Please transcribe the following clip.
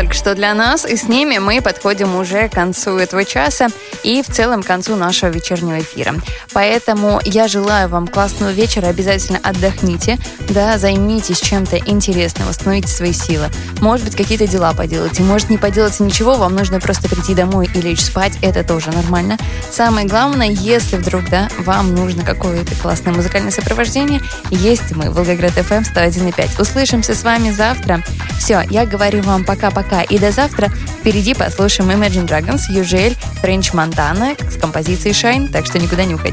только что для нас, и с ними мы подходим уже к концу этого часа и в целом к концу нашего вечернего эфира. Поэтому я желаю вам классного вечера, обязательно отдохните, да, займитесь чем-то интересным, восстановите свои силы. Может быть, какие-то дела поделайте, может, не поделайте ничего, вам нужно просто прийти домой и лечь спать, это тоже нормально. Самое главное, если вдруг, да, вам нужно какое-то классное музыкальное сопровождение, есть мы, Волгоград FM 101.5. Услышимся с вами завтра. Все, я говорю вам пока-пока и до завтра. Впереди послушаем Imagine Dragons, Usual, French Montana с композицией Shine, так что никуда не уходите.